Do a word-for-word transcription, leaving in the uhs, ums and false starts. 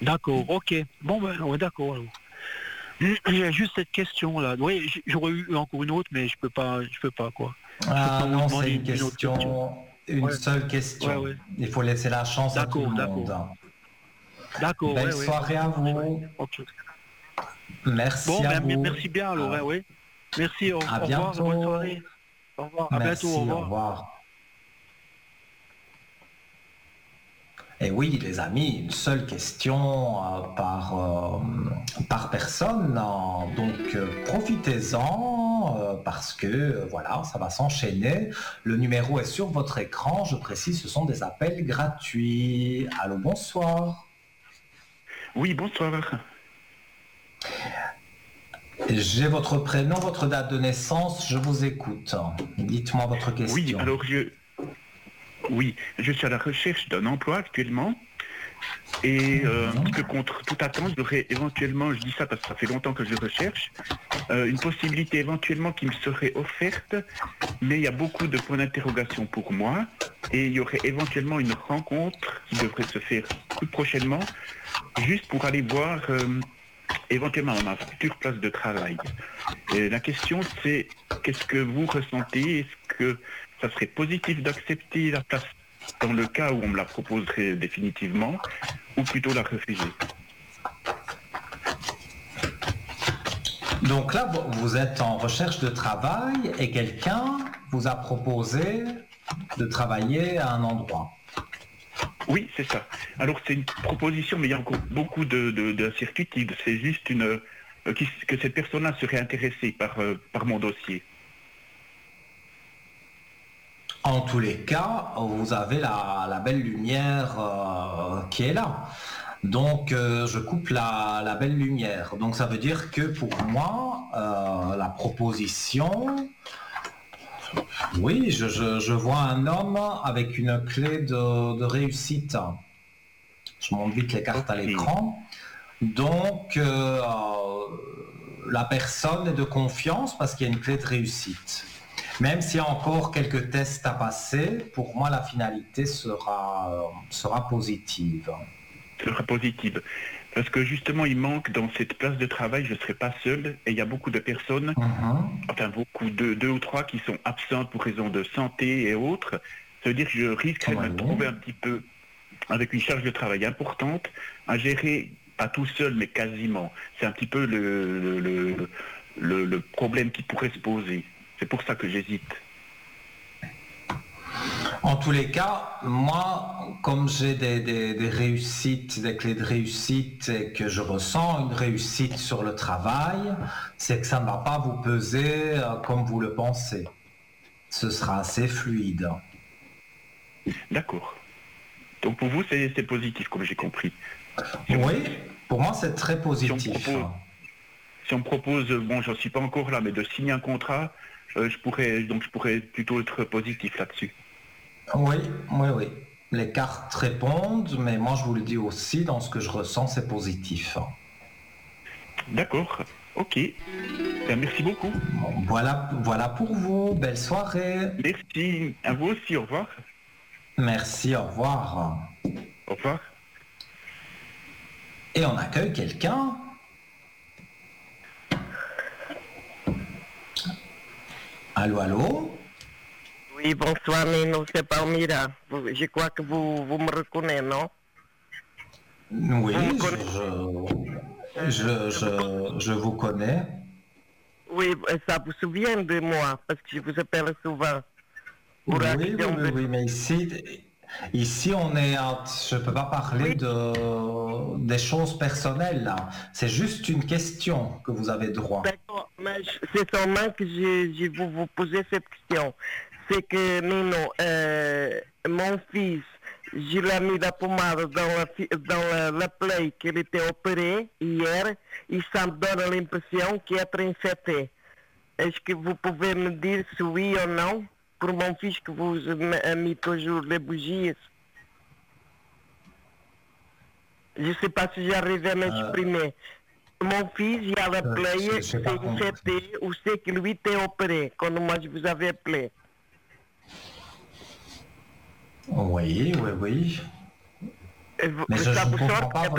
D'accord, ok. Bon, ben, ouais, d'accord. alors. J'ai juste cette question-là. Oui, j- j'aurais eu encore une autre, mais je peux pas, je peux pas, quoi. Je peux Ah pas vous non, c'est demander une une, une autre question. question, une Ouais, seule ouais, question. ouais. Il faut laisser la chance à tout le D'accord, monde. d'accord. D'accord, Belle ouais, ouais. Ok, soirée à ça marche, ouais. vous. Ok. Merci Bon, à ben, mer- vous. merci bien, alors, hein, À oui. Merci, au, à au revoir et bonne bientôt. soirée. Au revoir, à bientôt, au Merci, au revoir. revoir. Et oui, les amis, une seule question euh, par, euh, par personne. hein. Donc, euh, profitez-en euh, parce que euh, voilà, ça va s'enchaîner. Le numéro est sur votre écran. Je précise, ce sont des appels gratuits. Allô, bonsoir. Oui, bonsoir. J'ai votre prénom, votre date de naissance. Je vous écoute. Dites-moi votre Oui, question. alors je, oui, je suis à la recherche d'un emploi actuellement et euh, un petit peu contre toute attente, j'aurais éventuellement, je dis ça parce que ça fait longtemps que je recherche, euh, une possibilité éventuellement qui me serait offerte, mais il y a beaucoup de points d'interrogation pour moi et il y aurait éventuellement une rencontre qui devrait se faire tout prochainement, juste pour aller voir euh, éventuellement ma future place de travail. Et la question c'est, qu'est-ce que vous ressentez? Est-ce que ça serait positif d'accepter la place dans le cas où on me la proposerait définitivement, ou plutôt la refuser? Donc là, vous- vous êtes en recherche de travail et quelqu'un vous a proposé de travailler à un endroit. Oui, c'est ça. Alors c'est une proposition, mais il y a encore beaucoup de, de, d'incertitudes. C'est juste une euh, qui- que cette personne-là serait intéressée par, euh, par mon dossier. En tous les cas, vous avez la, la belle lumière euh, qui est là. Donc, euh, je coupe la, la belle lumière. Donc, ça veut dire que pour moi, euh, la proposition, oui, je, je- je vois un homme avec une clé de, de réussite. Je monte vite les cartes à Ok, l'écran. Donc, euh, euh, la personne est de confiance parce qu'il y a une clé de réussite. Même s'il y a encore quelques tests à passer, pour moi, la finalité sera, euh, sera positive. ce sera positive. Parce que justement, il manque dans cette place de travail, je ne serai pas seul, et il y a beaucoup de personnes, Mhm. enfin beaucoup, deux, deux ou trois qui sont absentes pour raison de santé et autres. Ça veut dire que je risquerais de me Oui. trouver un petit peu avec une charge de travail importante à gérer, pas tout seul, mais quasiment. C'est un petit peu le, le, le, le- le problème qui pourrait se poser. C'est pour ça que j'hésite. En tous les cas, moi, comme j'ai des, des- des réussites, des clés de réussite et que je ressens une réussite sur le travail, c'est que ça ne va pas vous peser euh, comme vous le pensez. Ce sera assez fluide. D'accord. Donc pour vous, c'est c'est positif, comme j'ai compris. Si on, Oui, pour moi, c'est très si on me positif. propose, si on me propose, euh, bon, j'en suis pas encore là, mais de signer un contrat, euh, je pourrais, donc je pourrais plutôt être positif là-dessus. Oui, oui, oui. Les cartes répondent, mais moi, je vous le dis aussi, dans ce que je ressens, c'est positif. D'accord. Ok. Ben, merci beaucoup. Voilà, voilà pour vous. Belle soirée. Merci. À vous aussi. Au revoir. Merci, au revoir. Au revoir. Et on accueille quelqu'un. Allô, allô? Oui, bonsoir, Nino, c'est Palmyra. Vous- Je crois que vous, vous me reconnaissez, non? Oui, Vous me je, connaissez? je, je, je, je vous connais. Oui, ça vous souvient de moi, parce que je vous appelle souvent pour Oui, oui, action oui, de... oui, mais ici, ici on est, en- je ne peux pas parler Oui, de, des choses personnelles là. C'est juste une question que vous avez droit. d'accord, mais je- c'est seulement que je, je vous, vous poser cette question. C'est que, Nino, euh, mon fils, je l'ai mis la pommade dans la, fi- dans la, la plaie qu'il était opéré hier, et ça me donne l'impression qu'il est infecté. Est-ce que vous pouvez me dire si oui ou non pour mon fils que vous avez mis toujours les bougies? Je ne sais pas si j'arrive à Euh, m'exprimer. Mon fils, il a euh, appelé, je n'ai pas c'est compris. infecté, ou c'est que lui était opéré, quand moi je vous avais appelé. Oui, oui, oui. Et vous- Mais je ça je ne vous comprends sort pas